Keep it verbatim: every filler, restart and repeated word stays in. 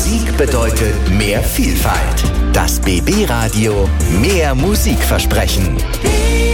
Musik bedeutet mehr Vielfalt. Das B B Radio, mehr Musikversprechen.